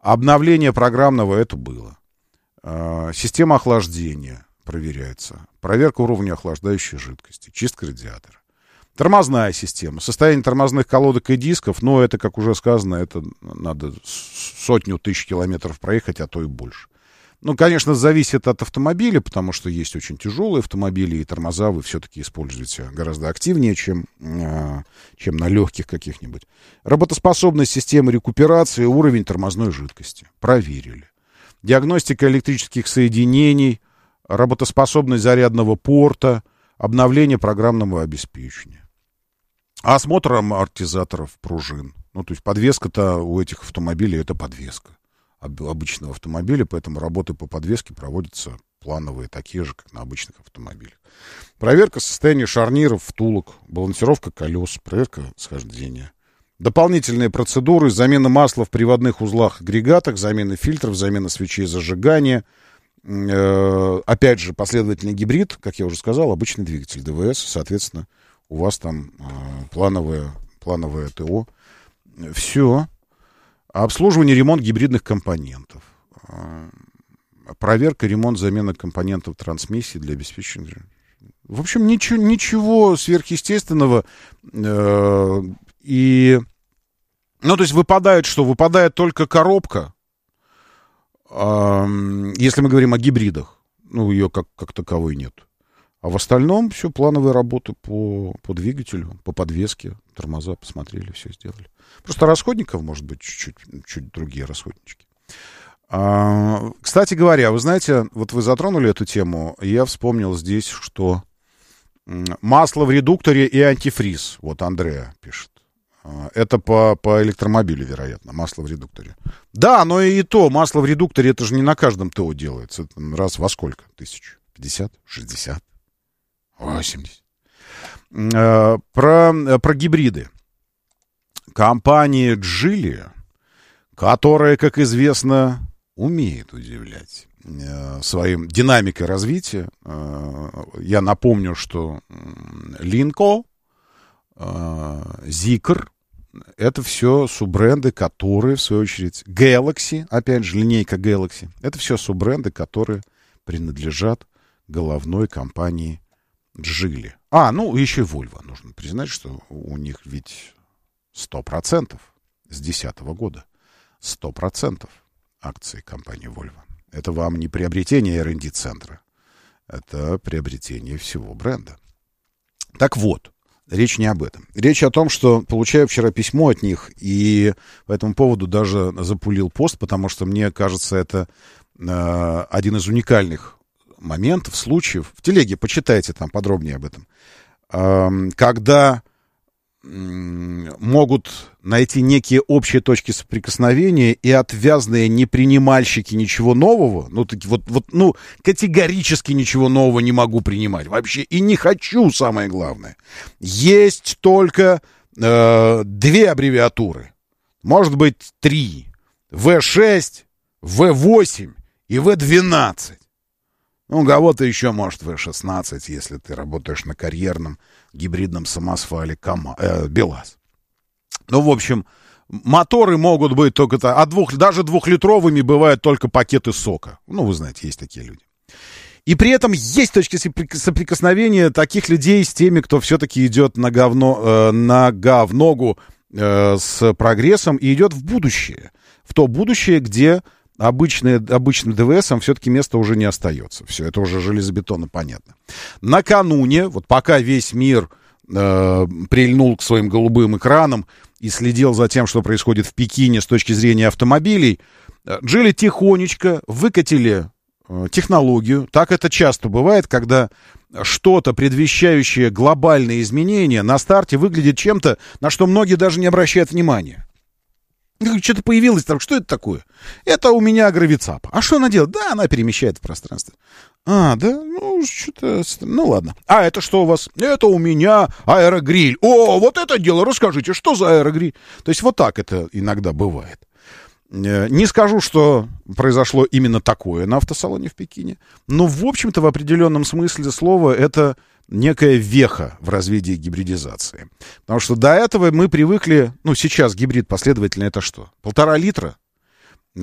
Обновление программного это было. Система охлаждения проверяется. Проверка уровня охлаждающей жидкости. Чистка радиатора. Тормозная система. Состояние тормозных колодок и дисков, но это, как уже сказано, это надо 100 тысяч километров проехать, а то и больше. Ну, конечно, зависит от автомобиля, потому что есть очень тяжелые автомобили, и тормоза вы все-таки используете гораздо активнее, чем на легких каких-нибудь. Работоспособность системы рекуперации, уровень тормозной жидкости. Проверили. Диагностика электрических соединений, работоспособность зарядного порта, обновление программного обеспечения. Осмотр амортизаторов, пружин. Ну, то есть подвеска-то у этих автомобилей это подвеска обычного автомобиля, поэтому работы по подвеске проводятся плановые, такие же, как на обычных автомобилях. Проверка состояния шарниров, втулок, балансировка колес, проверка схождения. Дополнительные процедуры: замена масла в приводных узлах, агрегатах, замена фильтров, замена свечей зажигания. Опять же, последовательный гибрид, как я уже сказал, обычный двигатель ДВС, соответственно, у вас там плановое ТО. Все. Обслуживание, ремонт гибридных компонентов. Проверка, ремонт, замена компонентов трансмиссии для обеспечения. В общем, ничего сверхъестественного. И, ну, то есть выпадает что? Выпадает только коробка, если мы говорим о гибридах. Ну, ее как таковой нет. А в остальном все плановые работы по двигателю, по подвеске, тормоза посмотрели, все сделали. Просто расходников, может быть, чуть другие расходнички. Кстати говоря, вы знаете, вот вы затронули эту тему, и я вспомнил здесь, что масло в редукторе и антифриз. Вот Андреа пишет. Это по электромобилю, вероятно, масло в редукторе. Да, но и то, масло в редукторе, это же не на каждом ТО делается. Это раз во сколько? 1000? 50? 60? 80. Про гибриды. Компания Geely, которая, как известно, умеет удивлять своим динамикой развития. Я напомню, что Линко, Zikr — это все суббренды, которые, в свою очередь, Galaxy, опять же, линейка Galaxy, это все суббренды, которые принадлежат головной компании Geely. Ну, еще и Volvo. Нужно признать, что у них ведь 100% с 2010 года. 100% акций компании Volvo. Это вам не приобретение R&D-центра. Это приобретение всего бренда. Так вот, речь не об этом. Речь о том, что получаю вчера письмо от них, и по этому поводу даже запулил пост, потому что мне кажется, это один из уникальных моментов, случаев. В телеге почитайте там подробнее об этом. Когда могут найти некие общие точки соприкосновения, и отвязные непринимальщики ничего нового, категорически ничего нового не могу принимать вообще, и не хочу, самое главное. Есть только 2 аббревиатуры, может быть 3: В6, В8 и В12. У кого-то еще может В16, если ты работаешь на карьерном гибридном самосвале БелАЗ. Ну, в общем, моторы могут быть только... даже 2-литровыми бывают только пакеты сока. Ну, вы знаете, есть такие люди. И при этом есть точки соприкосновения таких людей с теми, кто все-таки идет нога в ногу с прогрессом и идет в будущее. В то будущее, где обычным ДВСам все-таки места уже не остается. Все, это уже железобетонно понятно. Накануне, вот пока весь мир прильнул к своим голубым экранам и следил за тем, что происходит в Пекине с точки зрения автомобилей, Geely тихонечко выкатили технологию. Так это часто бывает, когда что-то, предвещающее глобальные изменения, на старте выглядит чем-то, на что многие даже не обращают внимания. Что-то появилось там. Что это такое? Это у меня гравицап. А что она делает? Да, она перемещает в пространстве. Да? Ну, что-то... Ну, ладно. А это что у вас? Это у меня аэрогриль. О, вот это дело. Расскажите, что за аэрогриль? То есть вот так это иногда бывает. Не скажу, что произошло именно такое на автосалоне в Пекине, но, в общем-то, в определенном смысле слова это некая веха в развитии гибридизации. Потому что до этого мы привыкли... Ну, сейчас гибрид последовательный — это что? 1,5 литра?